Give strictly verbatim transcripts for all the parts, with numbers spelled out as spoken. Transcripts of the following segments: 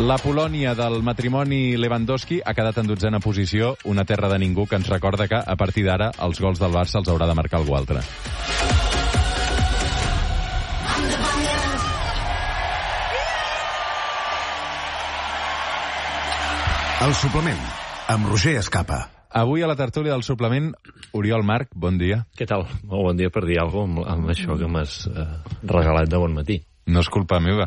La Polònia del matrimoni Lewandowski ha quedat en dotzena posició, una terra de ningú que ens recorda que, a partir d'ara, els gols del Barça els haurà de marcar algú altre. El suplement, amb Roger Escapa. Avui a la tertúlia del suplement, Oriol Marc, bon dia. Què tal? Molt bon dia per dir alguna cosa amb, amb això que m'has eh, regalat de bon matí. No és culpa meva.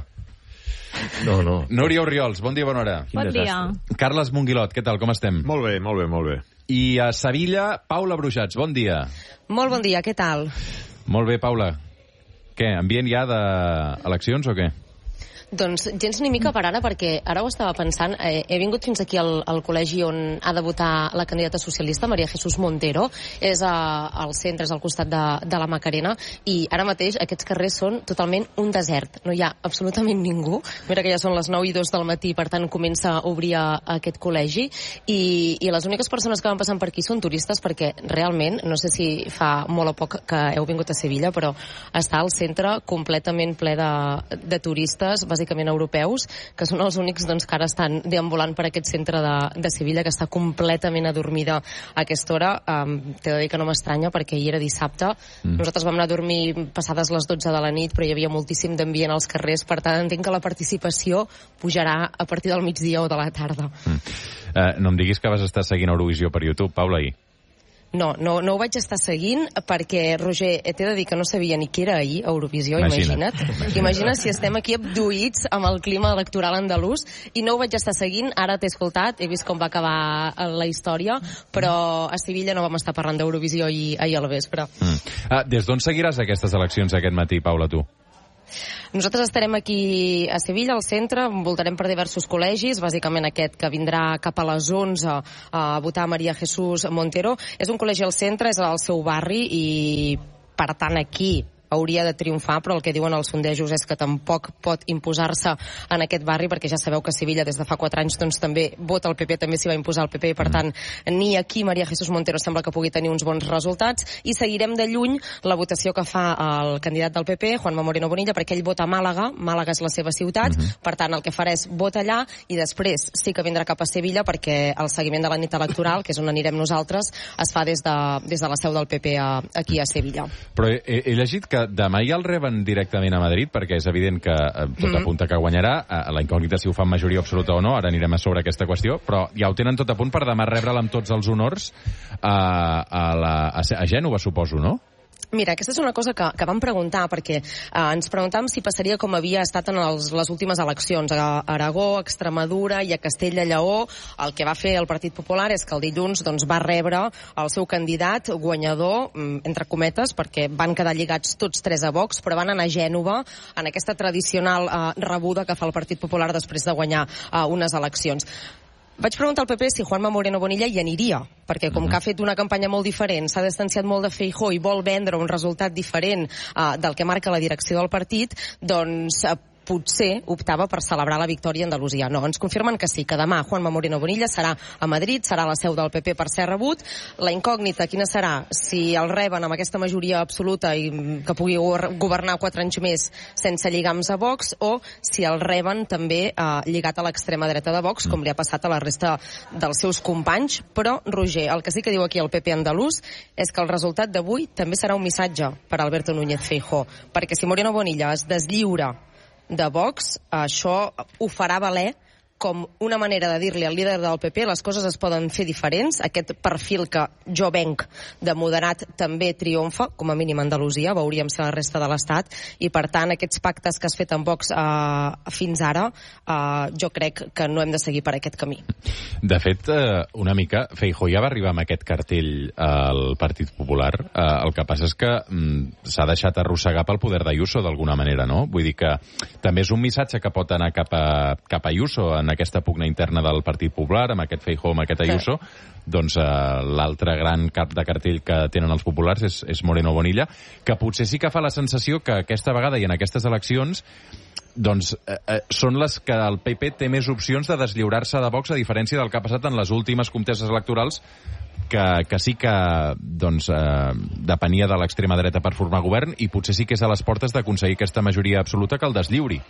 No, no. Núria Oriols, bon dia, bona hora. Bon dia. Carles Monguilot, què tal, com estem? Molt bé, molt bé, molt bé. I a Sevilla, Paula Brujats, bon dia. Molt bon dia, què tal? Molt bé, Paula. Què, ambient ja d'eleccions o què? Doncs gens ni mica per ara, perquè ara ho estava pensant, eh, he vingut fins aquí al, al col·legi on ha de votar la candidata socialista, María Jesús Montero, és a, al centre, és al costat de, de la Macarena, i ara mateix aquests carrers són totalment un desert, no hi ha absolutament ningú. Mira que ja són les nou i dos del matí, per tant comença a obrir a, a aquest col·legi, i, i les úniques persones que van passant per aquí són turistes, perquè realment, no sé si fa molt o poc que heu vingut a Sevilla, però està al centre completament ple de, de turistes, bàsicament europeus, que són els únics doncs, que ara estan deambulant per aquest centre de, de Sevilla, que està completament adormida a aquesta hora. Um, T'he de dir que no m'estranya, perquè ahir era dissabte. Mm. Nosaltres vam anar a dormir passades les dotze de la nit, però hi havia moltíssim d'ambient als carrers, per tant entenc que la participació pujarà a partir del migdia o de la tarda. Mm. Uh, no em diguis que vas estar seguint Eurovisió per YouTube, Paula, ahir. No, no, no ho vaig estar seguint perquè, Roger, t'he de dir que no sabia ni què era ahir Eurovisió, imagina't. imagina't. Imagina't si estem aquí abduïts amb el clima electoral andalús, i no ho vaig estar seguint, ara t'he escoltat, he vist com va acabar la història, però a Sevilla no vam estar parlant d'Eurovisió ahir, ahir al vespre. Mm. Ah, des d'on seguiràs aquestes eleccions aquest matí, Paula, tu? Nosaltres estarem aquí a Sevilla, al centre, voltarem per diversos col·legis, bàsicament aquest que vindrà cap a les onze a votar María Jesús Montero. És un col·legi al centre, és al seu barri, i per tant aquí hauria de triomfar, però el que diuen els sondejos és que tampoc pot imposar-se en aquest barri, perquè ja sabeu que Sevilla des de fa quatre anys doncs, també vota el P P, també s'hi va imposar el P P, i per tant ni aquí María Jesús Montero sembla que pugui tenir uns bons resultats, i seguirem de lluny la votació que fa el candidat del P P, Juanma Moreno Bonilla, perquè ell vota a Màlaga, Màlaga és la seva ciutat, uh-huh. Per tant el que farà és vota allà, i després sí que vindrà cap a Sevilla, perquè el seguiment de la nit electoral, que és on anirem nosaltres, es fa des de, des de la seu del P P a, aquí a Sevilla. Però he, he llegit que demà ja el reben directament a Madrid, perquè és evident que tot mm. apunta que guanyarà, la incògnita si ho fa en majoria absoluta o no, ara anirem a sobre aquesta qüestió, però ja ho tenen tot a punt per demà rebre'l amb tots els honors a, a, la, a, a Gènova, suposo, no? Mira, aquesta és una cosa que, que vam preguntar, perquè eh, ens preguntàvem si passaria com havia estat en els, les últimes eleccions, a Aragó, a Extremadura i a Castella-Lleó. El que va fer el Partit Popular és que el dilluns doncs, va rebre el seu candidat guanyador, entre cometes, perquè van quedar lligats tots tres a Vox, però van anar a Gènova en aquesta tradicional eh, rebuda que fa el Partit Popular després de guanyar eh, unes eleccions. Vaig preguntar al P P si Juanma Moreno Bonilla hi aniria, perquè com que ha fet una campanya molt diferent, s'ha distanciat molt de Feijóo i vol vendre un resultat diferent uh, del que marca la direcció del partit, doncs uh, potser optava per celebrar la victòria a Andalusia. No, ens confirmen que sí, que demà Juanma Moreno Bonilla serà a Madrid, serà a la seu del P P per ser rebut. La incògnita, quina serà? Si el reben amb aquesta majoria absoluta i que pugui governar quatre anys més sense lligams a Vox, o si el reben també eh, lligat a l'extrema dreta de Vox, com li ha passat a la resta dels seus companys. Però, Roger, el que sí que diu aquí el P P andalús és que el resultat d'avui també serà un missatge per Alberto Núñez Feijóo, perquè si Moreno Bonilla es deslliura de Vox, això ho farà valer com una manera de dir-li al líder del P P les coses es poden fer diferents. Aquest perfil que jo venc de moderat també triomfa, com a mínim a Andalusia, veuríem si la resta de l'Estat, i per tant aquests pactes que has fet amb Vox eh, fins ara, eh, jo crec que no hem de seguir per aquest camí. De fet, eh, una mica, Feijóo ja va arribar amb aquest cartell al Partit Popular, eh, el que passa és que mm, s'ha deixat arrossegar pel poder d'Ayuso d'alguna manera, no? Vull dir que també és un missatge que pot anar cap a, cap a Ayuso en aquesta pugna interna del Partit Popular, amb aquest Feijóo, amb aquest Ayuso, sí. Doncs eh, l'altre gran cap de cartell que tenen els populars és, és Moreno Bonilla, que potser sí que fa la sensació que aquesta vegada i en aquestes eleccions doncs eh, eh, són les que el P P té més opcions de deslliurar-se de Vox, a diferència del que ha passat en les últimes contestes electorals, que, que sí que doncs, eh, depenia de l'extrema dreta per formar govern, i potser sí que és a les portes d'aconseguir aquesta majoria absoluta que el deslliuri.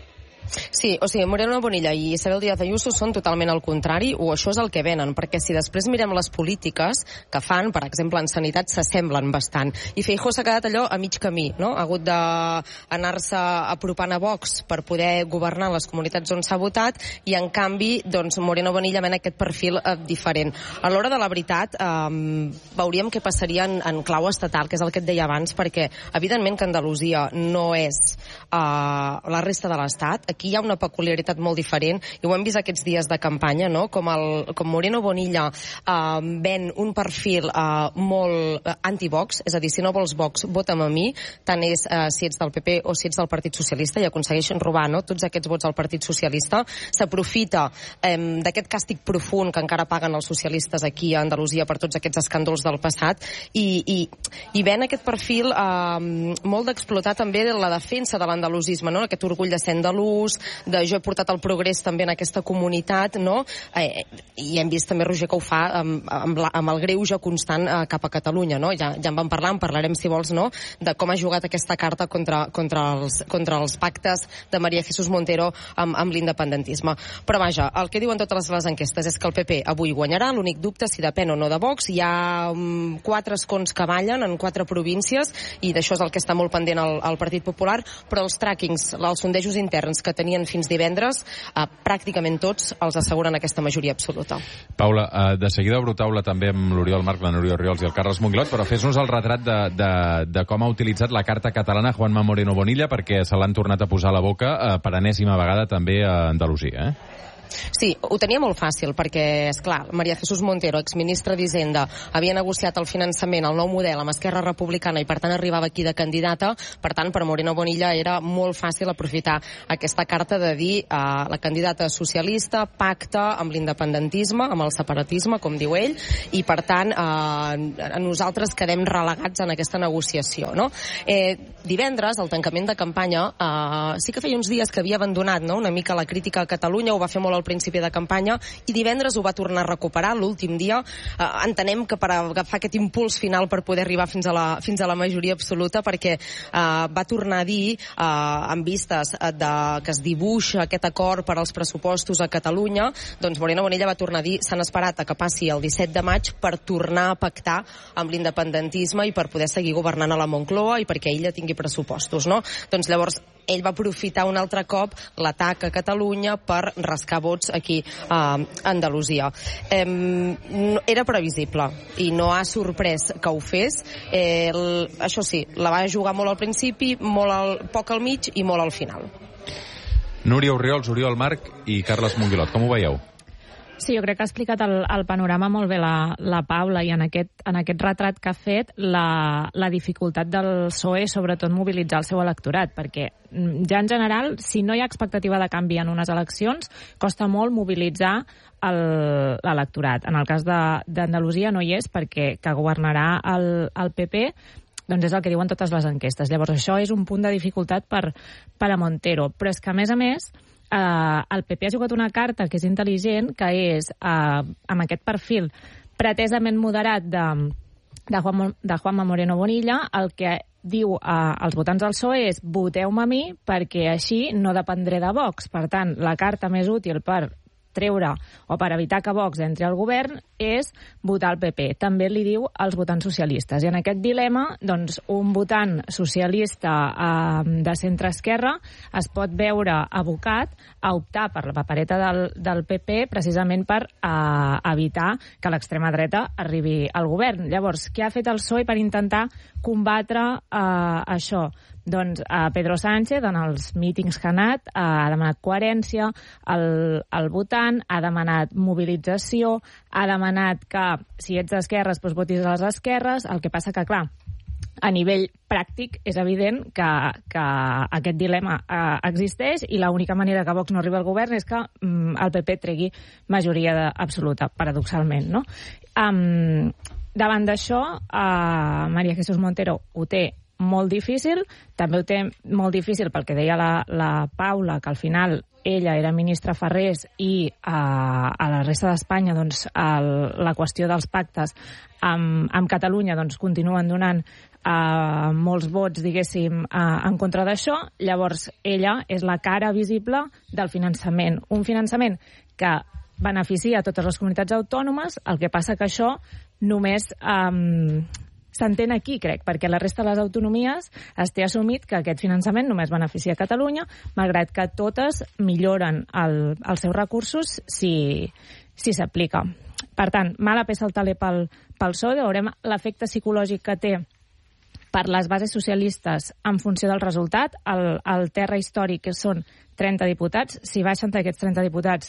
Sí, o sigui, Moreno Bonilla i Isabel Díaz Ayuso són totalment al contrari, o això és el que venen, perquè si després mirem les polítiques que fan, per exemple, en sanitat, s'assemblen bastant. I Feijóo s'ha quedat allò a mig camí, no? Ha hagut d'anar-se apropant a Vox per poder governar les comunitats on s'ha votat, i en canvi, doncs, Moreno Bonilla ven aquest perfil eh, diferent. A l'hora de la veritat, eh, veuríem què passaria en, en clau estatal, que és el que et deia abans, perquè, evidentment, que Andalusia no és eh, la resta de l'Estat. Aquí hi ha una peculiaritat molt diferent, i ho hem vist aquests dies de campanya, no? Com, el, com Moreno Bonilla eh, ven un perfil eh, molt anti-Vox, és a dir, si no vols Vox, vota'm a mi, tant és eh, si ets del P P o si ets del Partit Socialista, i aconsegueixen robar, no?, tots aquests vots al Partit Socialista. S'aprofita eh, d'aquest càstig profund que encara paguen els socialistes aquí a Andalusia per tots aquests escàndols del passat, i, i, i ven aquest perfil eh, molt d'explotar també de la defensa de l'andalusisme, no?, aquest orgull de ser andalús, de jo he portat el progrés també en aquesta comunitat, no? Eh, i hem vist també Roger que ho fa amb, amb, la, amb el greuge constant eh, cap a Catalunya, no? Ja, ja en vam parlar, en parlarem, si vols, no?, de com ha jugat aquesta carta contra, contra, els, contra els pactes de María Jesús Montero amb, amb l'independentisme. Però vaja, el que diuen totes les enquestes és que el P P avui guanyarà, l'únic dubte si depèn o no de Vox. Hi ha um, quatre escons que ballen en quatre províncies, i d'això és el que està molt pendent el, el Partit Popular, però els trackings, els sondejos interns que tenien fins divendres, eh, pràcticament tots els asseguren aquesta majoria absoluta. Paula, eh, de seguida obro taula també amb l'Oriol Marc, la Núria Orriols i el Carles Monglot, però fes-nos el retrat de, de, de com ha utilitzat la carta catalana Juanma Moreno Bonilla, perquè se l'han tornat a posar a la boca eh, per enèsima vegada també a Andalusia, eh? Sí, ho tenia molt fàcil, perquè, és clar, María Jesús Montero, exministra d'Hisenda, havia negociat el finançament, el nou model amb Esquerra Republicana, i per tant arribava aquí de candidata. Per tant, per Moreno Bonilla era molt fàcil aprofitar aquesta carta de dir eh, la candidata socialista pacta amb l'independentisme, amb el separatisme, com diu ell, i per tant eh, nosaltres quedem relegats en aquesta negociació, no? Eh, divendres, al tancament de campanya, eh, sí que feia uns dies que havia abandonat, no?, una mica la crítica a Catalunya, ho va fer molt al principi de campanya, i divendres ho va tornar a recuperar l'últim dia. Eh, entenem que per agafar aquest impuls final per poder arribar fins a la, fins a la majoria absoluta, perquè eh, va tornar a dir, eh, en vistes de, que es dibuixa aquest acord per als pressupostos a Catalunya, doncs Moreno Bonilla va tornar a dir s'han esperat a que passi el disset de maig per tornar a pactar amb l'independentisme i per poder seguir governant a la Moncloa i perquè ella tingui pressupostos, no? Doncs llavors ell va aprofitar un altre cop l'atac a Catalunya per rascar vots aquí a Andalusia. Eh, era previsible i no ha sorprès que ho fes. Eh, el, això sí, la va jugar molt al principi, molt al, poc al mig i molt al final. Núria Orriols, Oriol Marc i Carles Monguilot, com ho veieu? Sí, jo crec que ha explicat el, el panorama molt bé la, la Paula, i en aquest, en aquest retrat que ha fet la, la dificultat del P S O E, sobretot mobilitzar el seu electorat, perquè ja en general, si no hi ha expectativa de canvi en unes eleccions, costa molt mobilitzar l'electorat. En el cas d'Andalusia no hi és, perquè que governarà el, el P P, doncs és el que diuen totes les enquestes. Llavors això és un punt de dificultat per, per a Montero. Però és que, a més a més, Uh, el P P ha jugat una carta que és intel·ligent, que és uh, amb aquest perfil pretesament moderat de, de, Juan, de Juanma Moreno Bonilla, el que diu uh, als votants del P S O E és voteu-me a mi perquè així no dependré de Vox. Per tant, la carta més útil per treure o per evitar que Vox entri al govern és votar el P P. També li diu als votants socialistes. I en aquest dilema, doncs, un votant socialista eh, de centre-esquerra es pot veure abocat a optar per la papereta del, del P P precisament per eh, evitar que l'extrema dreta arribi al govern. Llavors, què ha fet el P S O E per intentar combatre eh, això? Doncs eh, Pedro Sánchez, en els mítings que ha anat, eh, ha demanat coherència al, al votant, ha demanat mobilització, ha demanat que, si ets d'esquerres, doncs votis a les esquerres. El que passa que, clar, a nivell pràctic és evident que, que aquest dilema eh, existeix, i l'única manera que Vox no arribi al govern és que mm, el P P tregui majoria de, absoluta, paradoxalment, no? Um, davant d'això, eh, María Jesús Montero ho té molt difícil, també ho té molt difícil pel que deia la, la Paula, que al final ella era ministra Ferrés i a, a la resta d'Espanya doncs, el, la qüestió dels pactes amb, amb Catalunya doncs, continuen donant uh, molts vots, diguéssim, uh, en contra d'això. Llavors, ella és la cara visible del finançament. Un finançament que beneficia a totes les comunitats autònomes, el que passa que això només um, s'entén aquí, crec, perquè la resta de les autonomies es té assumit que aquest finançament només beneficia a Catalunya, malgrat que totes milloren el, els seus recursos si, si s'aplica. Per tant, mala peça al taler pel, pel P S O E, veurem l'efecte psicològic que té per les bases socialistes en funció del resultat. El, el terra històric, que són trenta diputats, si baixen aquests trenta diputats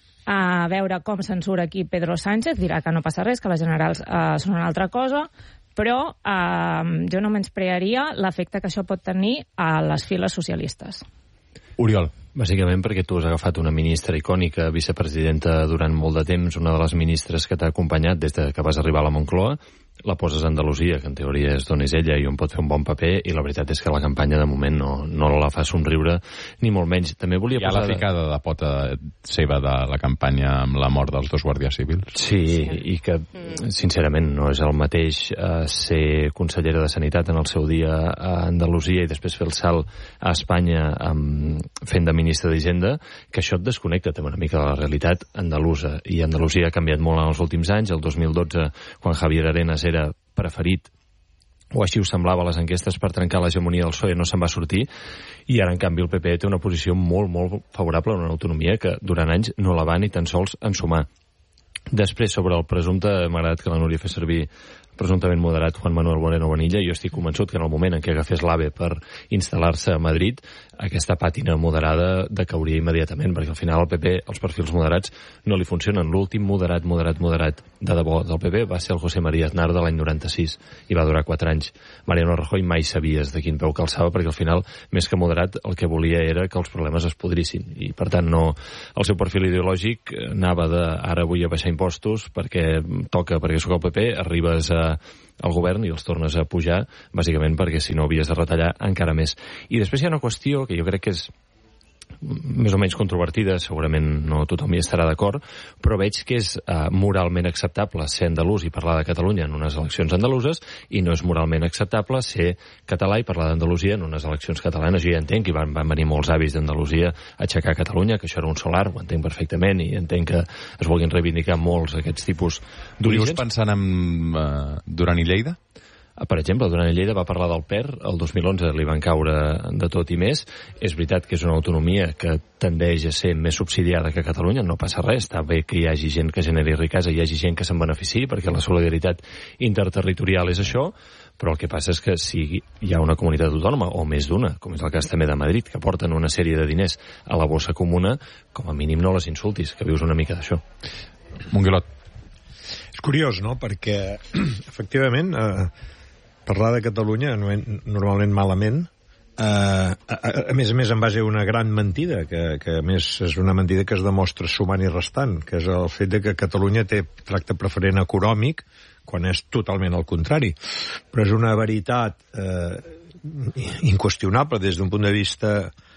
a veure com censura aquí Pedro Sánchez, dirà que no passa res, que les generals eh, són una altra cosa, però eh, jo no menysprearia l'efecte que això pot tenir a les files socialistes. Oriol. Bàsicament perquè tu has agafat una ministra icònica, vicepresidenta durant molt de temps, una de les ministres que t'ha acompanyat des de que vas arribar a la Moncloa, la poses a Andalusia, que en teoria és d'on és ella i on pot fer un bon paper, i la veritat és que la campanya de moment no, no la fa somriure, ni molt menys. També volia Hi ha posar... la ficada de pota seva de la campanya amb la mort dels dos guàrdies civils. Sí, sí, i que, sincerament, no és el mateix eh, ser consellera de Sanitat en el seu dia a Andalusia i després fer el salt a Espanya amb, fent de ministre d'Hisenda, que això et desconnecta també una mica de la realitat andalusa. I Andalusia ha canviat molt en els últims anys. El dos mil dotze, quan Javier Arenas era preferit, o així ho semblava a les enquestes, per trencar l'hegemonia del P S O E, no se'n va sortir, i ara, en canvi, el P P té una posició molt, molt favorable a una autonomia que durant anys no la va ni tan sols ensumar. Després, sobre el presumpte, m'ha agradat que la Núria fes servir presumptament moderat Juan Manuel Moreno Bonilla. Jo estic convençut que en el moment en què agafés l'AVE per instal·lar-se a Madrid, aquesta pàtina moderada decauria immediatament, perquè al final al P P els perfils moderats no li funcionen. L'últim moderat, moderat, moderat de debò del P P va ser el José María Aznar de l'any noranta-sis i va durar quatre anys. Mariano Rajoy mai sabies de quin peu calçava, perquè al final, més que moderat, el que volia era que els problemes es podrissin, i per tant no, el seu perfil ideològic anava de ara vull abaixar impostos perquè toca, perquè sóc el P P, arribes a al govern i els tornes a pujar, bàsicament perquè si no havies de retallar encara més. I després hi ha una qüestió que jo crec que és més o menys controvertida, segurament no tothom hi estarà d'acord, però veig que és uh, moralment acceptable ser andalús i parlar de Catalunya en unes eleccions andaluses, i no és moralment acceptable ser català i parlar d'Andalusia en unes eleccions catalanes. Jo ja entenc que van, van venir molts avis d'Andalusia a aixecar Catalunya, que això era un solar, ho entenc perfectament, i entenc que es vulguin reivindicar molts aquests tipus d'orígens. Dius pensant en uh, Duran i Lleida? Per exemple, Duran i Lleida va parlar del P E R, el dos mil onze li van caure de tot i més. És veritat que és una autonomia que tendeix a ser més subsidiada que Catalunya, no passa res, està bé que hi hagi gent que generi riquesa, hi hagi gent que se'n beneficiï, perquè la solidaritat interterritorial és això, però el que passa és que si hi ha una comunitat autònoma, o més d'una, com és el cas també de Madrid, que porten una sèrie de diners a la bossa comuna, com a mínim no les insultis, que vius una mica d'això. Monguilot. És curiós, no?, perquè efectivament eh, parlar de Catalunya normalment malament, eh, a, a més a més en base a una gran mentida, que, que a més és una mentida que es demostra sumant i restant, que és el fet de que Catalunya té tracte preferent econòmic, quan és totalment al contrari. Però és una veritat eh, inqüestionable des d'un punt de vista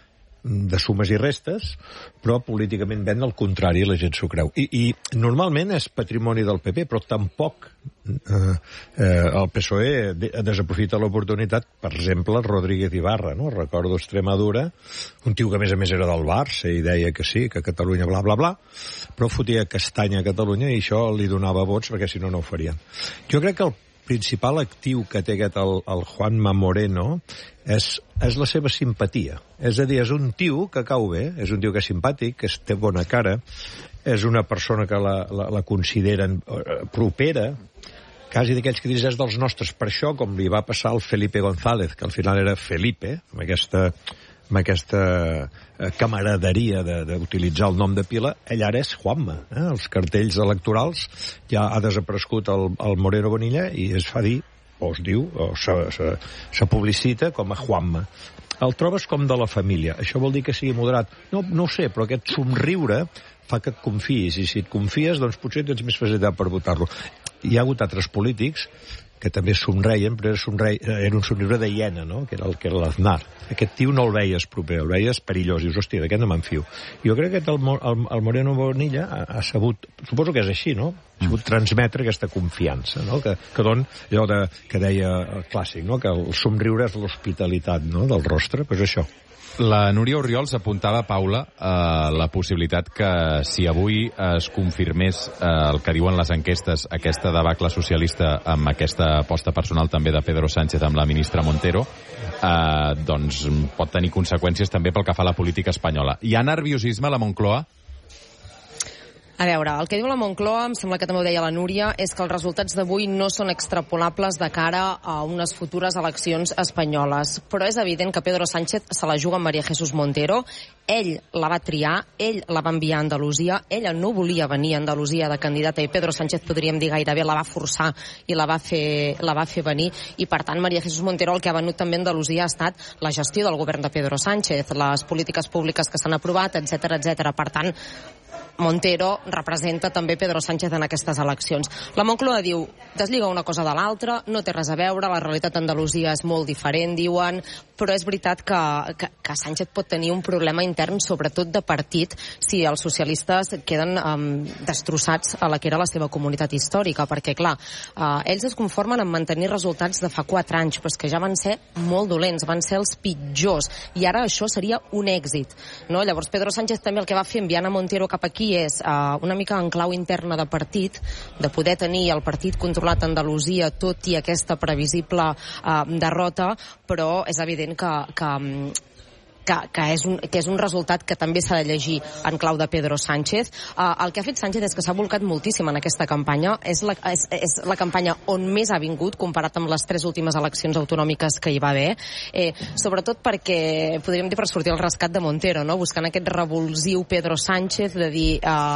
de sumes i restes, però políticament ven al contrari, la gent s'ho creu. I, I normalment és patrimoni del P P, però tampoc eh, eh, el P S O E de, desaprofita l'oportunitat. Per exemple, Rodríguez Ibarra, no? Recordo Extremadura, un tio que a més a més era del Barça i deia que sí, que Catalunya bla bla bla, però fotia castanya a Catalunya i això li donava vots perquè si no no ho farien. Jo crec que el principal actiu que té aquest el, el Juanma Moreno és, és la seva simpatia. És a dir, és un tio que cau bé, és un tio que és simpàtic, que té bona cara, és una persona que la, la, la consideren propera, quasi d'aquells que dius és dels nostres. Per això, com li va passar al Felipe González, que al final era Felipe, amb aquesta amb aquesta eh, camaraderia d'utilitzar el nom de pila, ell ara és Juanma. Eh? Els cartells electorals ja ha desaparegut el, el Moreno Bonilla i es fa dir, o es diu, o se, se, se publicita com a Juanma. El trobes com de la família. Això vol dir que sigui moderat? No, no ho sé, però aquest somriure fa que et confiïs, i si et confies, doncs potser tens més facilitat per votar-lo. Hi ha hagut altres polítics que també somreien, però era, somrei, era un somriure de hiena, no? Que era el que era l'Aznar. Aquest tio no el veies proper, el veies perillós. I dius, hòstia, d'aquest no me'n fio. Jo crec que el, el, el Moreno Bonilla ha, ha sabut, suposo que és així, no? Ha sabut transmetre aquesta confiança, no? Que, que don allò de, que deia el clàssic, no? Que el somriure és l'hospitalitat, no? Del rostre, doncs això. La Núria Orriols apuntava, Paula, eh, la possibilitat que si avui es confirmés eh, el que diuen les enquestes, aquesta debacle socialista amb aquesta aposta personal també de Pedro Sánchez amb la ministra Montero, eh, doncs pot tenir conseqüències també pel que fa a la política espanyola. Hi ha nerviosisme a la Moncloa? A veure, el que diu la Moncloa, em sembla que també ho deia la Núria, és que els resultats d'avui no són extrapolables de cara a unes futures eleccions espanyoles. Però és evident que Pedro Sánchez se la juga amb María Jesús Montero. Ell la va triar, ell la va enviar a Andalusia, ella no volia venir a Andalusia de candidata i Pedro Sánchez, podríem dir gairebé, la va forçar i la va fer, la va fer venir. I, per tant, María Jesús Montero el que ha venut també a Andalusia ha estat la gestió del govern de Pedro Sánchez, les polítiques públiques que s'han aprovat, etcètera, etcètera. Per tant, Montero representa també Pedro Sánchez en aquestes eleccions. La Moncloa diu, deslliga una cosa de l'altra, no té res a veure, la realitat a Andalusia és molt diferent, diuen, però és veritat que, que, que Sánchez pot tenir un problema intern, sobretot de partit, si els socialistes queden um, destrossats a la que era la seva comunitat històrica, perquè, clar, uh, ells es conformen en mantenir resultats de fa quatre anys, però és que ja van ser molt dolents, van ser els pitjors, i ara això seria un èxit, no? Llavors, Pedro Sánchez també el que va fer enviant a Montero cap aquí és uh, una mica en clau interna de partit, de poder tenir el partit controlat a Andalusia, tot i aquesta previsible uh, derrota, però és evident que, que, que, que, és un, que és un resultat que també s'ha de llegir en clau de Pedro Sánchez. Uh, el que ha fet Sánchez és que s'ha volcat moltíssim en aquesta campanya. És la, és, és la campanya on més ha vingut, comparat amb les tres últimes eleccions autonòmiques que hi va haver. Eh, sobretot perquè, podríem dir, per sortir al rescat de Montero, no? Buscant aquest revulsiu Pedro Sánchez de dir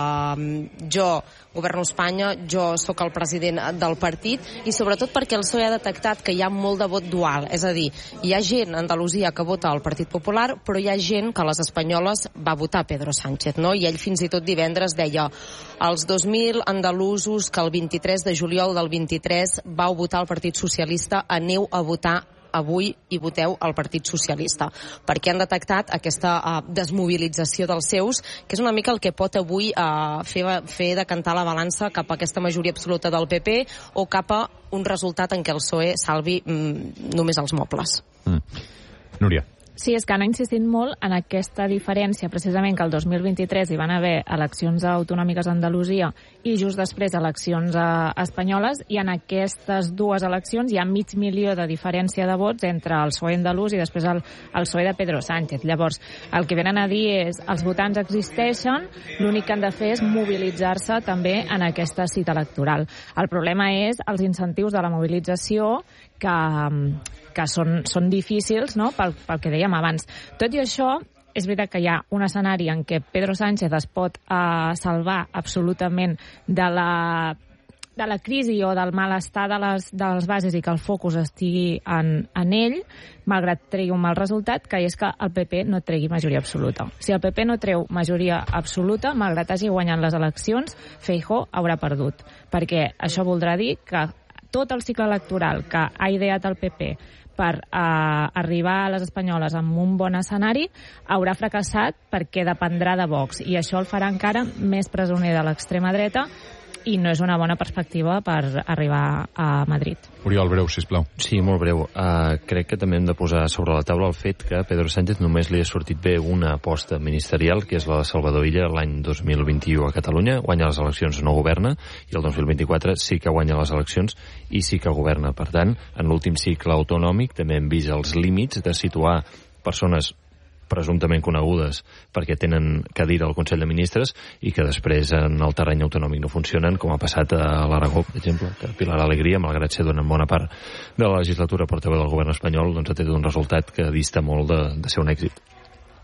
uh, jo governo Espanya, jo sóc el president del partit, i sobretot perquè el P S O E ha detectat que hi ha molt de vot dual, és a dir, hi ha gent a Andalusia que vota al Partit Popular, però hi ha gent que a les espanyoles va votar Pedro Sánchez, no? I ell fins i tot divendres deia, els dos mil andalusos que el vint-i-tres de juliol del vint-i-tres vau votar el Partit Socialista, aneu a votar avui i voteu al Partit Socialista, perquè han detectat aquesta uh, desmobilització dels seus, que és una mica el que pot avui uh, fer, fer decantar la balança cap a aquesta majoria absoluta del P P o cap a un resultat en què el P S O E salvi mm, només els mobles. Mm. Núria. Sí, és que han insistit molt en aquesta diferència, precisament que el dos mil vint-i-tres hi van haver eleccions autonòmiques a Andalusia i just després eleccions a, espanyoles, i en aquestes dues eleccions hi ha mig milió de diferència de vots entre el P S O E andalús i després el, el P S O E de Pedro Sánchez. Llavors, el que venen a dir és els votants existeixen, l'únic que han de fer és mobilitzar-se també en aquesta cita electoral. El problema és els incentius de la mobilització que, que són, són difícils, no?, pel, pel que dèiem abans. Tot i això, és veritat que hi ha un escenari en què Pedro Sánchez es pot eh, salvar absolutament de la, de la crisi o del malestar de les, de les bases i que el focus estigui en, en ell, malgrat tregui un mal resultat, que és que el P P no tregui majoria absoluta. Si el P P no treu majoria absoluta, malgrat hagi guanyat les eleccions, Feijóo haurà perdut. Perquè això voldrà dir que tot el cicle electoral que ha ideat el P P per eh, arribar a les espanyoles amb un bon escenari haurà fracassat perquè dependrà de Vox, i això el farà encara més presoner de l'extrema dreta i no és una bona perspectiva per arribar a Madrid. Oriol, breu, sisplau. Sí, molt breu. Uh, crec que també hem de posar sobre la taula el fet que a Pedro Sánchez només li ha sortit bé una aposta ministerial, que és la de Salvador Illa l'any dos mil vint-i-u a Catalunya. Guanya les eleccions, no governa, i el dos mil vint-i-quatre sí que guanya les eleccions i sí que governa. Per tant, en l'últim cicle autonòmic també hem vist els límits de situar persones presumptament conegudes perquè tenen cadira al Consell de Ministres i que després en el terreny autonòmic no funcionen, com ha passat a l'Aragó, per exemple, que Pilar Alegría, malgrat ser durant bona part de la legislatura portaveu del govern espanyol, doncs ha tret un resultat que dista molt de, de ser un èxit.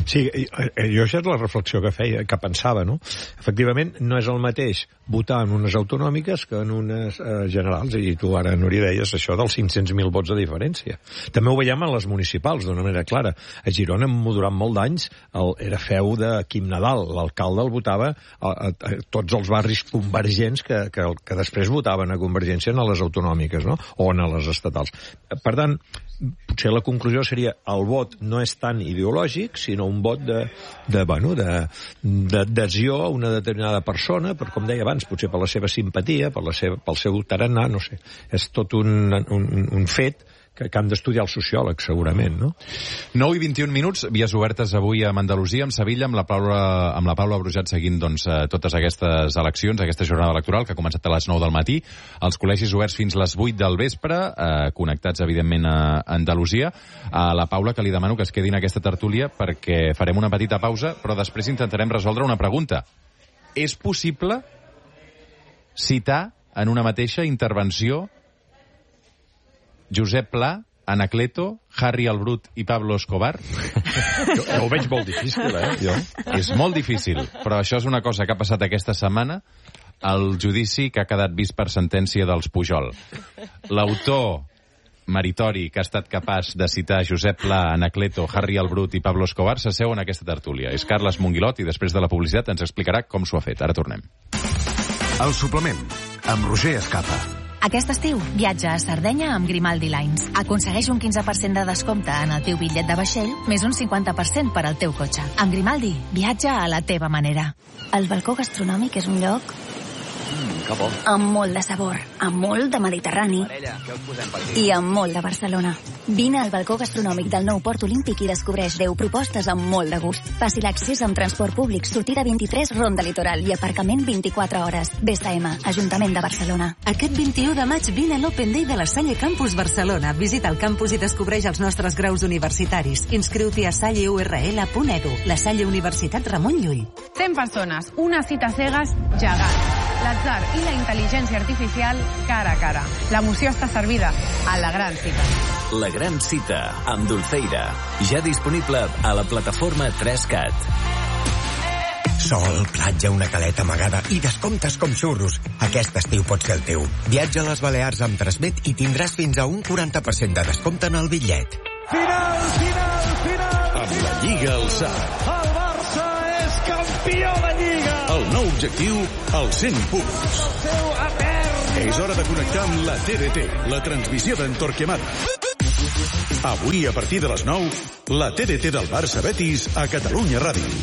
Sí, jo això és la reflexió que feia, que pensava, no? Efectivament, no és el mateix votar en unes autonòmiques que en unes eh, generals, i tu ara, Núria, deies això dels cinc-cents mil vots de diferència. També ho veiem en les municipals, d'una manera clara. A Girona, durant molt d'anys, era feu de Quim Nadal. L'alcalde el votava a, a, a tots els barris convergents que, que, que després votaven a Convergència en les autonòmiques, no? O en les estatals. Per tant, potser la conclusió seria el vot no és tan ideològic, sinó un vot de, de, bueno, de, d'adhesió a una determinada persona, per, com deia abans, potser per la seva simpatia, per la seva, pel seu tarannà, no sé. És tot un, un, un fet que, que han d'estudiar els sociòlegs, segurament, no? nou i vint-i-un minuts, vies obertes avui a Andalusia, amb Sevilla, amb la Paula, amb la Paula Brujat seguint doncs, totes aquestes eleccions, aquesta jornada electoral que ha començat a les nou del matí, els col·legis oberts fins les vuit del vespre, eh, connectats, evidentment, a Andalusia. A la Paula, que li demano que es quedi en aquesta tertúlia perquè farem una petita pausa, però després intentarem resoldre una pregunta. És possible citar en una mateixa intervenció Josep Pla, Anacleto, Harry el Brut i Pablo Escobar? Jo, jo ho veig molt difícil, eh? Jo. És molt difícil, però això és una cosa que ha passat aquesta setmana al judici que ha quedat vist per sentència dels Pujol. L'autor meritori que ha estat capaç de citar Josep Pla, Anacleto, Harry el Brut i Pablo Escobar s'asseu en aquesta tertúlia. És Carles Monguilot i després de la publicitat ens explicarà com s'ho ha fet. Ara tornem. El suplement, amb Roger Escapa. Aquest estiu, viatja a Sardenya amb Grimaldi Lines. Aconsegueix un quinze per cent de descompte en el teu bitllet de vaixell, més un cinquanta per cent per al teu cotxe. Amb Grimaldi, viatja a la teva manera. El balcó gastronòmic és un lloc Mm, que bo. amb molt de sabor, amb molt de Mediterrani Parella, què us posem per aquí? i amb molt de Barcelona. Vine al balcó gastronòmic del nou Port Olímpic i descobreix deu propostes amb molt de gust. Fàcil accés amb transport públic, sortida vint-i-tres, Ronda Litoral i aparcament vint-i-quatre hores. B S M, Ajuntament de Barcelona. Aquest vint-i-u de maig vine a l'Open Day de la Salle Campus Barcelona. Visita el campus i descobreix els nostres graus universitaris. Inscriu-t'hi a salle u erre ele punt edu. La Salle Universitat Ramon Llull. cent persones, una cita cegues gegant. L'atzar i la intel·ligència artificial cara a cara. L'emoció està servida a la gran cita. La gran cita, amb Dulceira. Ja disponible a la plataforma tres cat. Sol, platja, una caleta amagada i descomptes com xurros. Aquest estiu pot ser el teu. Viatja a les Balears amb Transmet i tindràs fins a un quaranta per cent de descompte en el bitllet. Final, final, final! Amb la Lliga al sac. El Barça és campió de Lliga! El nou objectiu, els cent punts. El seu etern! És hora de connectar amb la T D T, la transmissió d'en Torquemada. Avui, a partir de les nou, la T D T del Barça Betis a Catalunya Ràdio.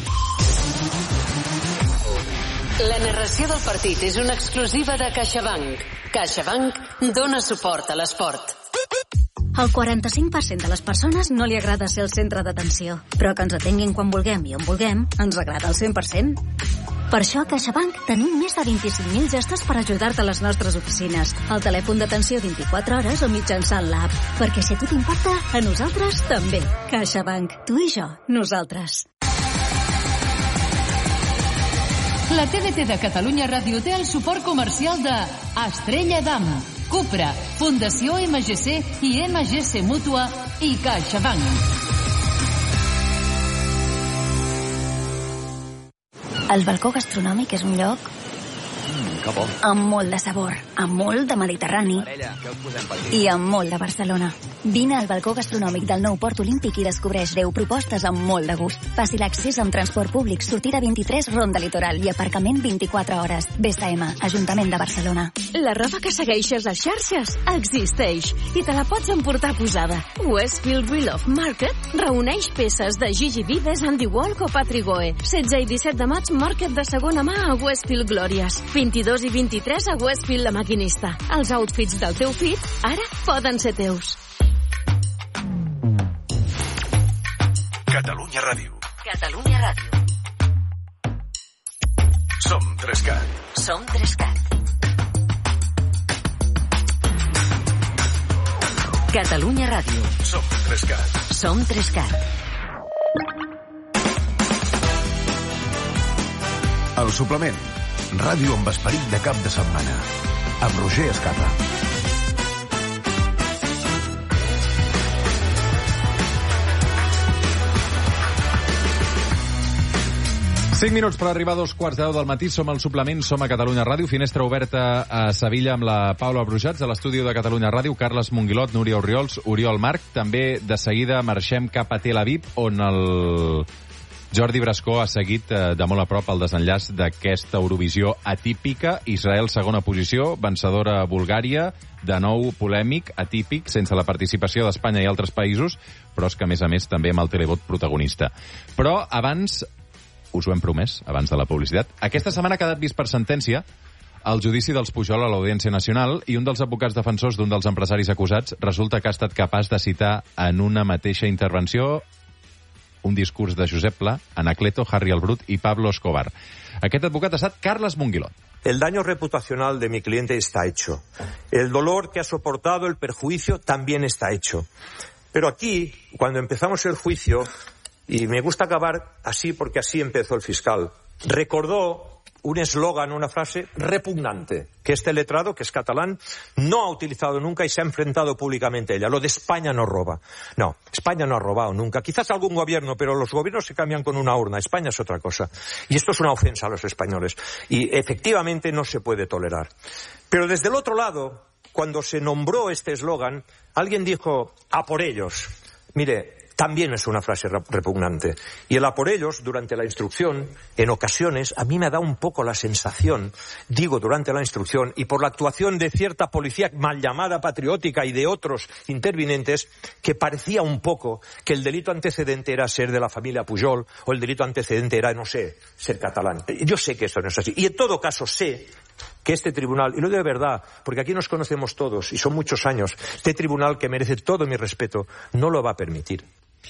La narració del partit és una exclusiva de CaixaBank. CaixaBank dona suport a l'esport. Al quaranta-cinc per cent de les persones no li agrada ser el centre d'atenció, però que ens atenguin quan vulguem i on vulguem ens agrada al cent per cent. Per això a CaixaBank tenim més de vint-i-cinc mil gestos per ajudar-te a les nostres oficines, al telèfon d'atenció vint-i-quatre hores o mitjançant l'app. Perquè si a tu t'importa, a nosaltres també. CaixaBank, tu i jo, nosaltres. La T D T de Catalunya Ràdio té el suport comercial de Estrella Damm, Cupra, Fundació M G C i M G C Mútua i CaixaBank. El balcó gastronòmic és un lloc Mm, que bo. amb molt de sabor, amb molt de Mediterrani Parella, què us posem per aquí? i amb molt de Barcelona. Vine al balcó gastronòmic del nou Port Olímpic i descobreix deu propostes amb molt de gust. Fàcil accés amb transport públic, sortida vint-i-tres, Ronda Litoral i aparcament vint-i-quatre hores. B S M, Ajuntament de Barcelona. La roba que segueixes a xarxes existeix i te la pots emportar posada. Westfield Real of Market reuneix peces de Gigi Vives, Andy Walk o Patrick Goe. setze i disset de maig, Market de segona mà a Westfield Glòries. vint-i-dos i vint-i-tres a Westfield La Maquinista. Els outfits del teu fit ara poden ser teus. Catalunya Ràdio. Catalunya Ràdio. Som tres cat. Som tres cat. Catalunya Ràdio. Som tres cat. Som tres cat. El suplement. Ràdio amb esperit de cap de setmana. Amb Roger Escapa. cinc minuts per arribar a dos quarts de deu del matí. Som al suplement, som a Catalunya Ràdio. Finestra oberta a Sevilla amb la Paula Brujats, a l'estudi de Catalunya Ràdio, Carles Monguilot, Núria Orriols, Oriol Marc. També de seguida marxem cap a Tel Aviv, on el Jordi Brascó ha seguit de molt a prop el desenllaç d'aquesta Eurovisió atípica. Israel, segona posició, vencedora Bulgària, de nou polèmic, atípic, sense la participació d'Espanya i altres països, però és que, a més a més, també amb el televot protagonista. Però abans, us ho hem promès, abans de la publicitat, aquesta setmana ha quedat vist per sentència el judici dels Pujol a l'Audiència Nacional i un dels advocats defensors d'un dels empresaris acusats resulta que ha estat capaç de citar en una mateixa intervenció un discurs de Josep Pla, Anacleto, Harry el Brut i Pablo Escobar. Aquest advocat ha estat Carles Monguilot. El daño reputacional de mi cliente está hecho. El dolor que ha soportado, el perjuicio, también está hecho. Pero aquí, cuando empezamos el juicio, y me gusta acabar así porque así empezó el fiscal, recordó un eslogan, una frase repugnante, que este letrado, que es catalán, no ha utilizado nunca y se ha enfrentado públicamente a ella. Lo de España no roba. No, España no ha robado nunca. Quizás algún gobierno, pero los gobiernos se cambian con una urna. España es otra cosa. Y esto es una ofensa a los españoles. Y efectivamente no se puede tolerar. Pero desde el otro lado, cuando se nombró este eslogan, alguien dijo, a por ellos. Mire, también es una frase repugnante. Y el a por ellos, durante la instrucción, en ocasiones, a mí me da un poco la sensación, digo durante la instrucción, y por la actuación de cierta policía mal llamada patriótica y de otros intervinientes, que parecía un poco que el delito antecedente era ser de la familia Pujol, o el delito antecedente era, no sé, ser catalán. Yo sé que esto no es así. Y en todo caso sé que este tribunal, y lo digo de verdad, porque aquí nos conocemos todos, y son muchos años, este tribunal que merece todo mi respeto, no lo va a permitir.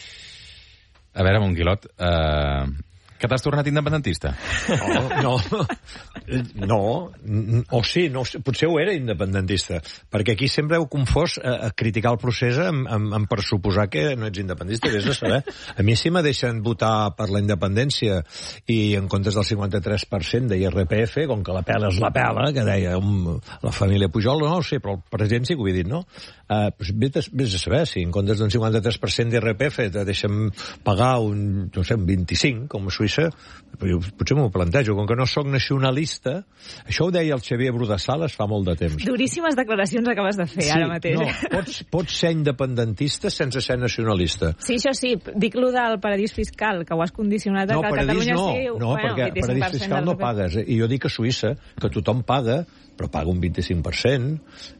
A veure, Monguilot, eh, que t'has tornat independentista? No, no, no, o sí, no, potser ho era independentista, perquè aquí sempre heu confós a, a criticar el procés amb, amb, amb pressuposar que no ets independentista, vés a saber. A mi si me deixen votar per la independència i en comptes del cinquanta-tres per cent de I R P F, com que la pela és la pela, que deia um, la família Pujol, no ho sé, però el president sí que ho he dit, no? Uh, doncs vés a saber, si en comptes d'un cinquanta-tres per cent d'I R P F te deixen pagar un, no sé, un vint-i-cinc, com a Suïssa, potser m'ho plantejo, com que no sóc nacionalista, això ho deia el Xavier Bru de Sales fa molt de temps. Duríssimes declaracions acabes de fer, sí, ara mateix. No, pots, pots ser independentista sense ser nacionalista. Sí, això sí, dic lo del paradís fiscal, que ho has condicionat a no, que a Catalunya no, sí... No, bueno, perquè paradís fiscal no pagues. I jo dic a Suïssa, que tothom paga, però paga un vint-i-cinc per cent.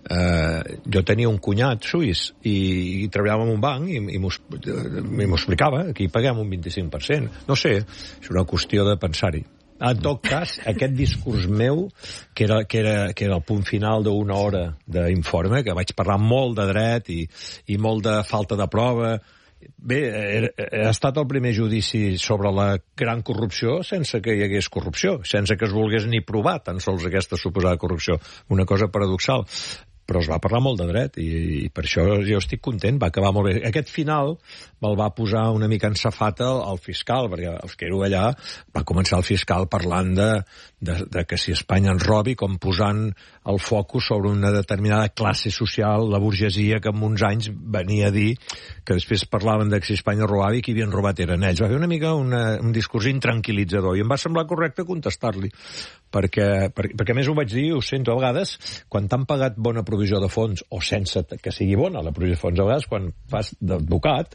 Eh, jo tenia un cunyat suís i, i treballava en un banc i, i m'ho explicava, aquí paguem un vint-i-cinc per cent. No sé, és una qüestió de pensar-hi. En tot cas, aquest discurs meu, que era, que era, que era el punt final d'una hora d'informe, que vaig parlar molt de dret i, i molt de falta de prova. Bé, ha estat el primer judici sobre la gran corrupció sense que hi hagués corrupció, sense que es volgués ni provar tan sols aquesta suposada corrupció. Una cosa paradoxal. Però es va parlar molt de dret i, i per això jo estic content, va acabar molt bé. Aquest final me'l va posar una mica en safata el, el fiscal, perquè els que éreu allà va començar el fiscal parlant de, de, de que si Espanya ens robi, com posant el focus sobre una determinada classe social, la burgesia, que en uns anys venia a dir que després parlaven de que si Espanya robava i qui havien robat eren ells. Va fer una mica una, un discurs intranquil·litzador i em va semblar correcte contestar-li, perquè, perquè, perquè a més ho vaig dir, ho sento a vegades, quan t'han pagat bona provisió de fons, o sense que sigui bona la provisió de fons, a vegades quan fas d'advocat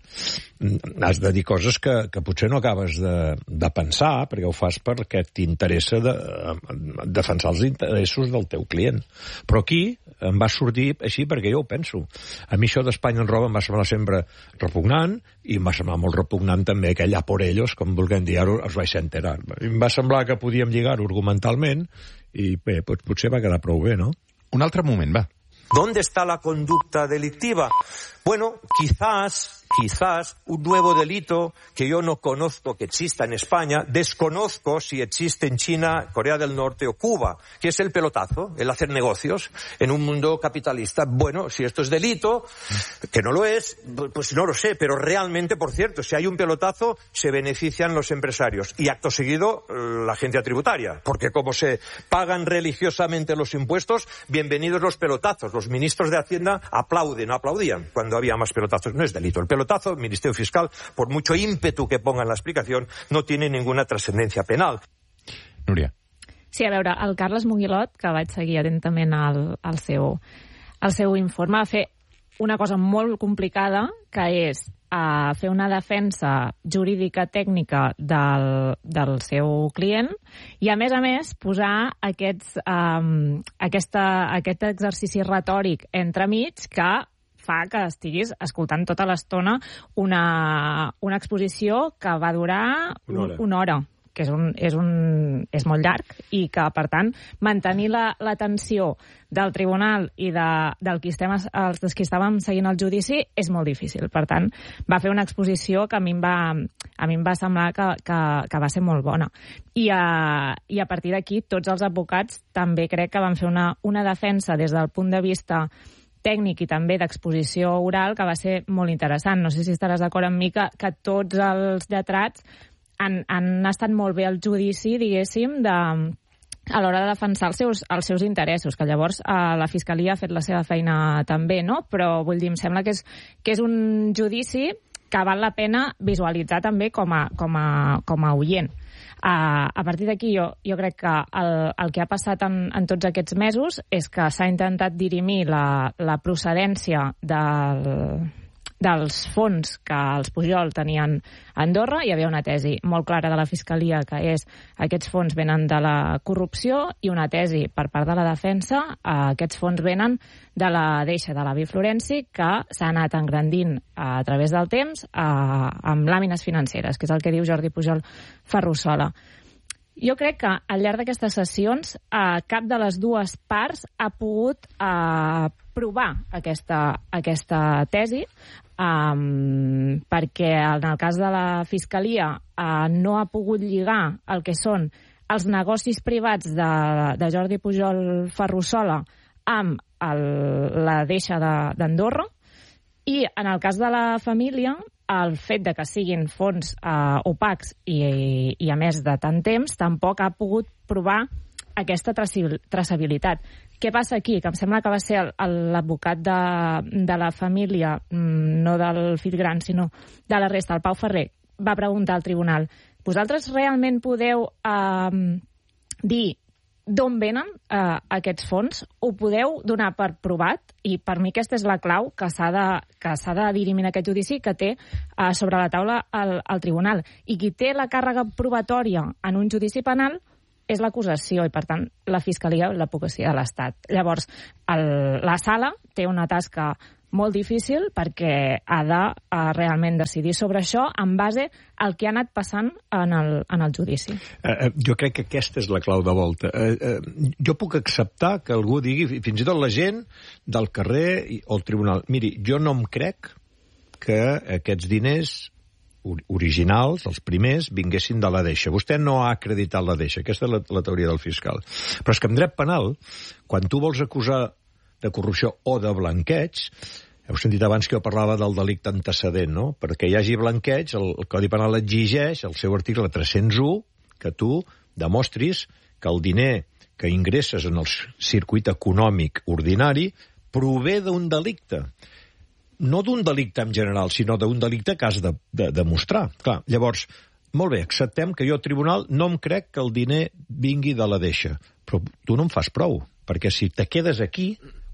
has de dir coses que, que potser no acabes de, de pensar, perquè ho fas perquè t'interessa de, de defensar els interessos del teu client. Però aquí em va sortir així perquè jo ho penso. A mi això d'Espanya en roba em va semblar sempre repugnant i em va semblar molt repugnant també aquell a por ellos, com vulguem dir, ara us vaig enterar. Em va semblar que podíem lligar argumentalment i bé, doncs potser va quedar prou bé, no? Un altre moment, va. ¿Dónde está la conducta delictiva? Bueno, quizás, quizás un nuevo delito que yo no conozco que exista en España, desconozco si existe en China, Corea del Norte o Cuba, que es el pelotazo, el hacer negocios en un mundo capitalista. Bueno, si esto es delito, que no lo es, pues no lo sé, pero realmente, por cierto, si hay un pelotazo, se benefician los empresarios y acto seguido la agencia tributaria, porque como se pagan religiosamente los impuestos, bienvenidos los pelotazos. Los ministros de Hacienda aplauden, aplaudían cuando habido, había más pelotazos. No es delito. El pelotazo, el Ministerio Fiscal, por mucho ímpetu que ponga en la explicación, no tiene ninguna trascendencia penal. Núria. Sí, a veure, el Carles Muguilot, que vaig seguir atentament el, el, seu, el seu informe, va fer una cosa molt complicada, que és uh, fer una defensa jurídica tècnica del, del seu client i, a més a més, posar aquests, um, aquesta, aquest exercici retòric entremig que fa que estiguis escoltant tota l'estona una, una exposició que va durar una hora. Una hora que és, un, és, un, és molt llarg i que, per tant, mantenir l'atenció la, del tribunal i de, del qui estem, els, dels qui estàvem seguint el judici és molt difícil. Per tant, va fer una exposició que a mi em va, a mi em va semblar que, que, que va ser molt bona. I a, i a partir d'aquí, tots els advocats també crec que van fer una, una defensa des del punt de vista tècnic i també d'exposició oral que va ser molt interessant. No sé si estaràs d'acord amb mi que, que tots els lletrats Han, han estat molt bé al judici, diguéssim, de, a l'hora de defensar els seus, els seus interessos, que llavors eh, la Fiscalia ha fet la seva feina també, no? Però, vull dir, em sembla que és, que és un judici que val la pena visualitzar també com a, com a, com a oient. Uh, a partir d'aquí jo, jo crec que el, el que ha passat en, en tots aquests mesos és que s'ha intentat dirimir la, la procedència del... dels fons que els Pujol tenien a Andorra. Hi havia una tesi molt clara de la Fiscalia que és aquests fons venen de la corrupció i una tesi per part de la defensa eh, aquests fons venen de la deixa de l'avi Florenci que s'ha anat engrandint a través del temps eh, amb làmines financeres, que és el que diu Jordi Pujol Ferrusola. Jo crec que al llarg d'aquestes sessions eh, cap de les dues parts ha pogut eh, provar aquesta, aquesta tesi, um, perquè en el cas de la Fiscalia uh, no ha pogut lligar el que són els negocis privats de, de Jordi Pujol Ferrusola amb el, la deixa d'Andorra, i en el cas de la família el fet de que siguin fons uh, opacs i, i a més de tant temps tampoc ha pogut provar aquesta traçabilitat. Què passa aquí? Que em sembla que va ser l'advocat de, de la família, no del fill gran, sinó de la resta, el Pau Ferrer, va preguntar al tribunal: vosaltres realment podeu eh, dir d'on venen eh, aquests fons? Ho podeu donar per provat? I per mi aquesta és la clau que s'ha de, que s'ha de dirimir en aquest judici, que té eh, sobre la taula el, el tribunal. I qui té la càrrega probatòria en un judici penal és l'acusació i, per tant, la Fiscalia i l'advocacia de l'Estat. Llavors, el, la sala té una tasca molt difícil perquè ha de uh, realment decidir sobre això en base al que ha anat passant en el, en el judici. Uh, jo crec que aquesta és la clau de volta. Uh, uh, jo puc acceptar que algú digui, fins i tot la gent del carrer o el tribunal, miri, jo no em crec que aquests diners originals, els primers, vinguessin de la deixa. Vostè no ha acreditat la deixa. Aquesta és la, la teoria del fiscal. Però és que en dret penal, quan tu vols acusar de corrupció o de blanqueig, heu sentit abans que jo parlava del delicte antecedent, no? Perquè hi hagi blanqueig, el, el Codi Penal exigeix, el seu article tres-cents u, que tu demostris que el diner que ingresses en el circuit econòmic ordinari prové d'un delicte. No d'un delicte en general, sinó d'un delicte que has de, de demostrar. Clar, llavors, molt bé, acceptem que jo, tribunal, no em crec que el diner vingui de la deixa. Però tu no em fas prou, perquè si te quedes aquí,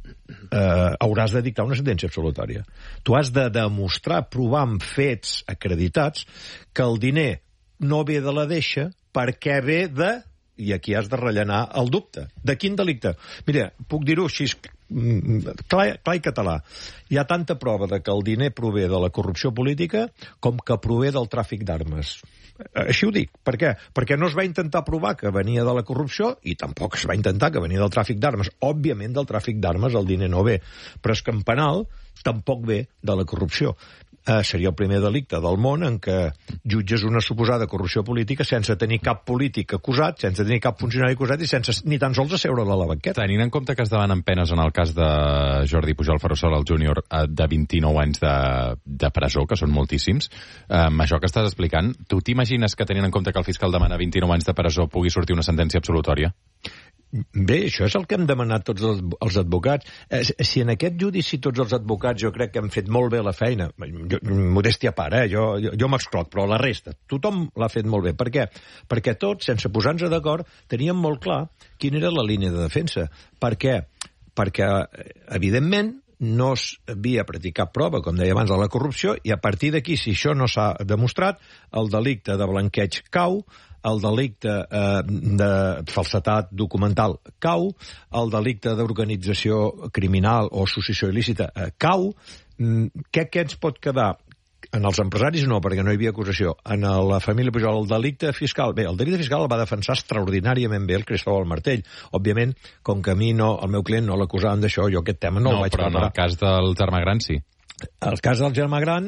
eh, hauràs de dictar una sentència absolutòria. Tu has de demostrar, provar amb fets acreditats, que el diner no ve de la deixa perquè ve de... I aquí has de rellenar el dubte. De quin delicte? Mira, puc dir-ho així, clar, clar i català. Hi ha tanta prova de que el diner prové de la corrupció política com que prové del tràfic d'armes. Així ho dic. Per què? Perquè no es va intentar provar que venia de la corrupció i tampoc es va intentar que venia del tràfic d'armes. Òbviament, del tràfic d'armes el diner no ve. Però és que en penal tampoc ve de la corrupció. Eh, seria el primer delicte del món en què jutges una suposada corrupció política sense tenir cap polític acusat, sense tenir cap funcionari acusat i sense ni tan sols asseure-la a la banqueta. Tenint en compte que es demanen penes en el cas de Jordi Pujol Ferrusola, el júnior, de vint-i-nou anys de, de presó, que són moltíssims, eh, amb això que estàs explicant, tu t'imagines que tenint en compte que el fiscal demana vint-i-nou anys de presó pugui sortir una sentència absolutòria? Bé, això és el que hem demanat tots els, els advocats. Eh, si en aquest judici tots els advocats jo crec que han fet molt bé la feina, jo, modèstia a part, eh? jo, jo, jo m'excloc, però la resta, tothom l'ha fet molt bé. Per què? Perquè tots, sense posar-nos d'acord, teníem molt clar quina era la línia de defensa. Per què? Perquè, evidentment, no s'havia practicat prova, com deia abans, de la corrupció, i a partir d'aquí, si això no s'ha demostrat, el delicte de blanqueig cau, el delicte eh, de falsetat documental cau, el delicte d'organització criminal o associació il·lícita eh, cau. Què, què ens pot quedar? En els empresaris no, perquè no hi havia acusació. En la família Pujol, el delicte fiscal... Bé, el delicte fiscal el va defensar extraordinàriament bé el Cristóbal Martell. Òbviament, com que a mi no, el meu client no l'acusaven d'això, jo aquest tema no, no el vaig preparar. No, però en el cas del germà gran sí. El cas del germà gran,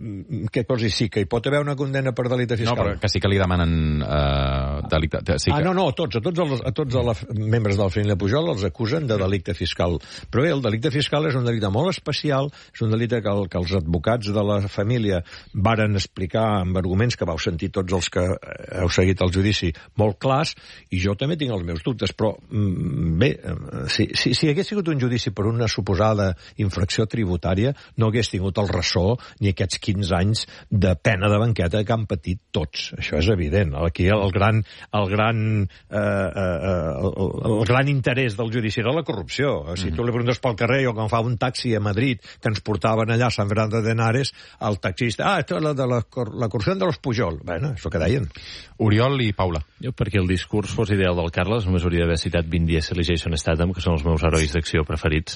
què vols dir? Sí, que hi pot haver una condemna per delicte fiscal. No, però que sí que li demanen eh, delicte... Sí que... Ah, no, no, a tots, a tots els, a tots els membres de la família Pujol els acusen de delicte fiscal. Però bé, el delicte fiscal és un delicte molt especial, és un delicte que, el, que els advocats de la família varen explicar amb arguments que vau sentir tots els que heu seguit el judici molt clars, i jo també tinc els meus dubtes, però bé, si, si, si hagués sigut un judici per una suposada infracció tributària, no hagués tingut el ressò ni aquests quinze anys de pena de banqueta que han patit tots. Això és evident. Aquí el gran, el gran, eh, eh, el, el gran interès del judici era la corrupció. Si tu li preguntes pel carrer, jo que em fa un taxi a Madrid que ens portaven allà a Sant Fernando de Henares, el taxista, ah, esto es la de la, la corrupció de los Pujol. Bueno, això que deien. Oriol i Paula. Jo, perquè el discurs fos ideal del Carles, només hauria d'haver citat Vin Diesel i Jason Statham, que són els meus herois d'acció preferits,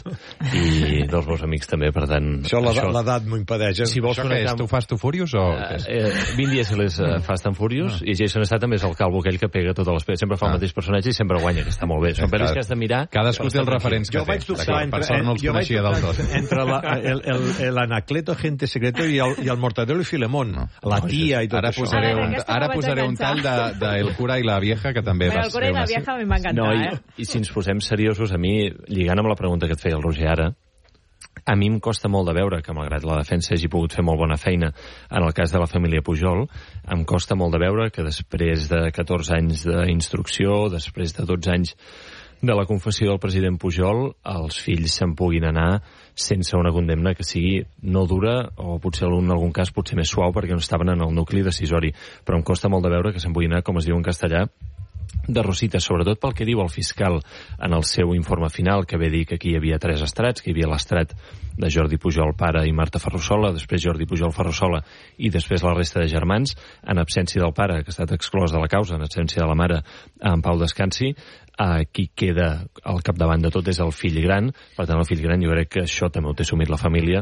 i dels meus amics també, per tant... Això l'edat m'ho impedeix. Si vols això què és? Tu Fast and Furious o... Uh, eh, Vin Diesel és uh, Fast and Furious, uh. i Jason Statham és el calvo aquell que pega totes les peces. Sempre fa el mateix personatge i sempre guanya, que està molt bé. Són pel·lis que has de mirar... Cadascú té els referents que jo vaig dubtar entre, per sort no els coneixia del tot. Entre la, el, el, el Anacleto Agente Secreto i el, i el Mortadelo i Filemón. No. La tia i tot ara això. Posaré un, ara posaré un tall de, de El cura i la vieja, que també Però va El cura i la vieja a mi m'ha encantat, no, i, eh? I si ens posem seriosos, a mi, lligant amb la pregunta que et feia el Roger ara, a mi em costa molt de veure que, malgrat la defensa hagi pogut fer molt bona feina en el cas de la família Pujol, em costa molt de veure que després de catorze anys d'instrucció, després de dotze anys de la confessió del president Pujol, els fills se'n puguin anar sense una condemna que sigui no dura, o potser en algun cas potser més suau, perquè no estaven en el nucli decisori. Però em costa molt de veure que se'n puguin anar, com es diu en castellà, de rosites, sobretot pel que diu el fiscal en el seu informe final, que ve dir que aquí hi havia tres estrats, que hi havia l'estrat de Jordi Pujol pare i Marta Ferrusola, després Jordi Pujol Ferrusola i després la resta de germans, en absència del pare, que ha estat exclòs de la causa, en absència de la mare, en Pau Descansi. Uh, qui queda al capdavant de tot és el fill gran. Per tant, el fill gran, jo crec que això també ho té assumit la família,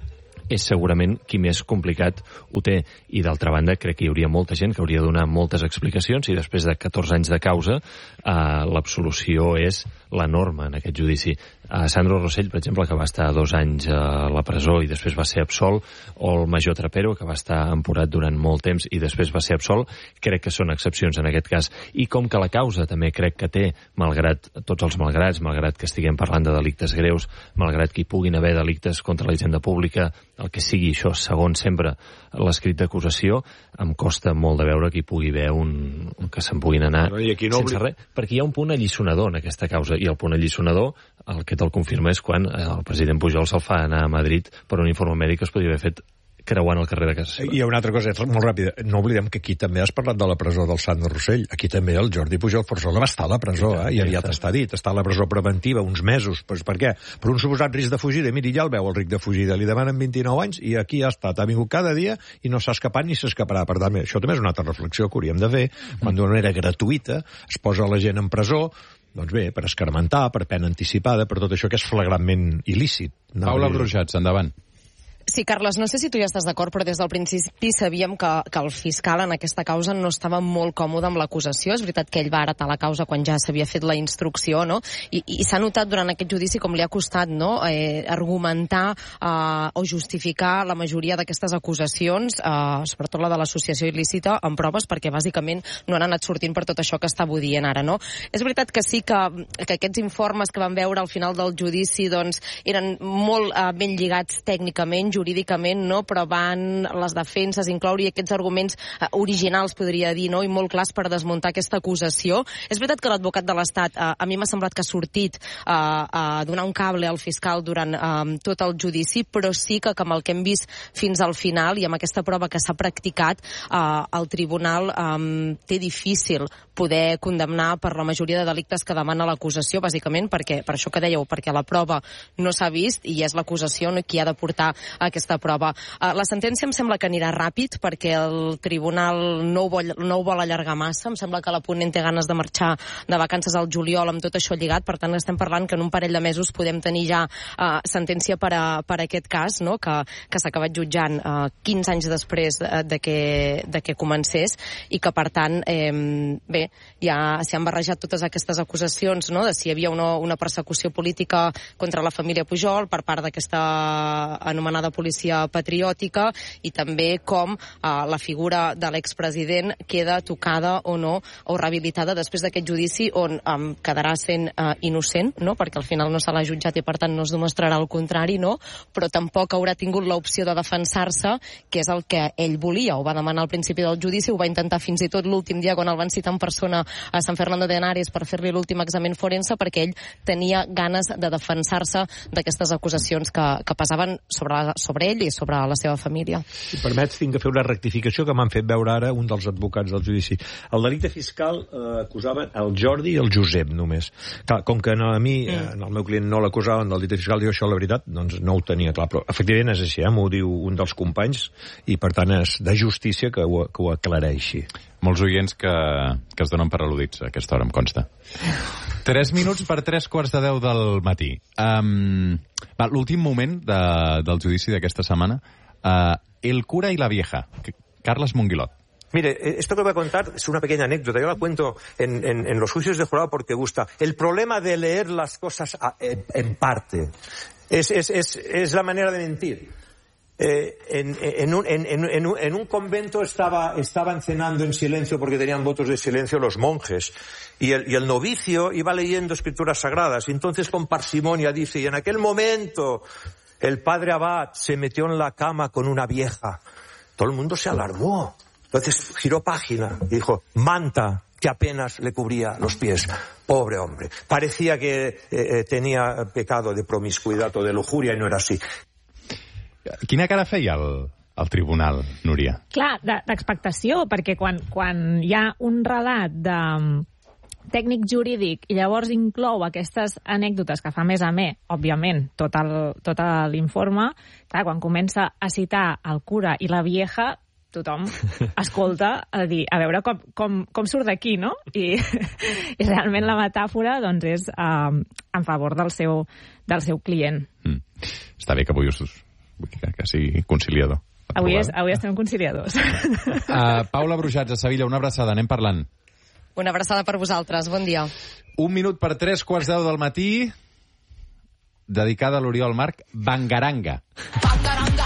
és segurament qui més complicat ho té. I d'altra banda, crec que hi hauria molta gent que hauria de donar moltes explicacions, i després de catorze anys de causa eh, l'absolució és la norma en aquest judici. Eh, Sandro Rosell, per exemple, que va estar dos anys a la presó i després va ser absolt, o el major Trapero, que va estar emporat durant molt temps i després va ser absolt, crec que són excepcions en aquest cas. I com que la causa també crec que té, malgrat tots els malgrats, malgrat que estiguem parlant de delictes greus, malgrat que hi puguin haver delictes contra la hisenda pública, el que sigui això, segons sempre l'escrit d'acusació, em costa molt de veure que hi pugui haver un... que se'n puguin anar no, no sense res, perquè hi ha un punt alliçonador en aquesta causa, i el punt alliçonador, el que te'l confirma és quan el president Pujol se'l fa anar a Madrid per un informe mèdic que es podria haver fet creuant el carrer de casa seva. I hi ha una altra cosa, molt ràpida. No oblidem que aquí també has parlat de la presó del Sandro Rosell. Aquí també el Jordi Pujol Ferrusola va estar a la presó, eh? I aviat està dit. Està a la presó preventiva uns mesos. Pues per què? Per un suposat risc de fugida. Miri, ja el veu, el risc de fugida. Li demanen vint-i-nou anys i aquí ha estat. Ha vingut cada dia i no s'ha escapat ni s'escaparà. Per tant, això també és una altra reflexió que hauríem de fer. Quan d'una manera gratuïta es posa la gent en presó, doncs bé, per escarmentar, per pena anticipada, per tot això que és flagrantment il·lícit. No, Paula Brujats, endavant. Sí, Carles, no sé si tu ja estàs d'acord, però des del principi sabíem que, que el fiscal en aquesta causa no estava molt còmode amb l'acusació. És veritat que ell va heretar la causa quan ja s'havia fet la instrucció, no? I, i s'ha notat durant aquest judici com li ha costat, no?, eh, argumentar eh, o justificar la majoria d'aquestes acusacions, eh, sobretot la de l'associació il·lícita, amb proves, perquè bàsicament no han anat sortint per tot això que estava dient ara, no? És veritat que sí que, que aquests informes que vam veure al final del judici doncs, eren molt eh, ben lligats tècnicament, jurídicament, no? Però van les defenses incloure aquests arguments eh, originals, podria dir, no? I molt clars per desmuntar aquesta acusació. És veritat que l'advocat de l'Estat, eh, a mi m'ha semblat que ha sortit eh, a donar un cable al fiscal durant eh, tot el judici, però sí que, que amb el que hem vist fins al final i amb aquesta prova que s'ha practicat, eh, el tribunal eh, té difícil poder condemnar per la majoria de delictes que demana l'acusació, bàsicament perquè, per això que dèieu, perquè la prova no s'ha vist i és l'acusació qui ha de portar aquesta prova. Uh, la sentència em sembla que anirà ràpid perquè el tribunal no ho, vol, no ho vol allargar massa. Em sembla que la ponent té ganes de marxar de vacances al juliol amb tot això lligat, per tant estem parlant que en un parell de mesos podem tenir ja uh, sentència per, a, per a aquest cas, no? que, que s'ha acabat jutjant uh, quinze anys després de, de, que, de que comencés i que per tant, eh, bé, ja s'hi han barrejat totes aquestes acusacions, no? De si hi havia una, una persecució política contra la família Pujol per part d'aquesta anomenada policia patriòtica i també com eh, la figura de l'expresident queda tocada o no, o rehabilitada després d'aquest judici on eh, quedarà sent eh, innocent, no? Perquè al final no se l'ha jutjat i per tant no es demostrarà el contrari, no? Però tampoc haurà tingut l'opció de defensar-se, que és el que ell volia, ho va demanar al principi del judici, ho va intentar fins i tot l'últim dia quan el van citar en persona a San Fernando de Henares per fer-li l'últim examen forense perquè ell tenia ganes de defensar-se d'aquestes acusacions que, que pesaven sobre, sobre ell i sobre la seva família. Si permets, tinc que fer una rectificació que m'han fet veure ara un dels advocats del judici. El delicte fiscal eh, acusaven el Jordi i el Josep només. Clar, com que no, a mi, mm. eh, el meu client no l'acusaven del delicte fiscal, diu això la veritat, doncs no ho tenia clar. Però efectivament és així, eh? M'ho diu un dels companys i per tant és de justícia que ho, que ho aclareixi. Molts oients que, que es donen per al·ludits a aquesta hora, em consta. Tres minuts per tres quarts de deu del matí. Um, va, l'últim moment de, del judici d'aquesta setmana. Uh, el cura y la vieja. Carles Monguilot. Mire, esto que voy a contar es una pequeña anécdota. Yo la cuento en, en, en los juicios de jurado porque gusta. El problema de leer las cosas a, en, en parte es, es, es, es la manera de mentir. Eh, en, en, un, en, en, un, en un convento estaba, estaban cenando en silencio porque tenían votos de silencio los monjes y el, y el novicio iba leyendo escrituras sagradas y entonces con parsimonia dice, y en aquel momento el padre abad se metió en la cama con una vieja. Todo el mundo se alarmó. Entonces giró página y dijo, manta, que apenas le cubría los pies. Pobre hombre. Parecía que eh, tenía pecado de promiscuidad o de lujuria y no era así. Quina cara feia el, el tribunal, Núria? Clar, d'expectació, perquè quan, quan hi ha un relat de tècnic jurídic i llavors inclou aquestes anècdotes que fa més a més, òbviament, tot el, tot l'informe, clar, quan comença a citar el cura i la vieja, tothom escolta a dir, a veure com, com, com surt d'aquí, no? I, i realment la metàfora doncs, és uh, en favor del seu, del seu client. Mm. Està bé que avui us... Que, que sigui conciliador. Avui, és, avui estem conciliadors. Uh, Paula Brujats, a Sevilla, una abraçada, anem parlant. Una abraçada per vosaltres, bon dia. Un minut per tres quarts deu del matí, dedicada a l'Oriol Marc, Bangaranga. Bangaranga,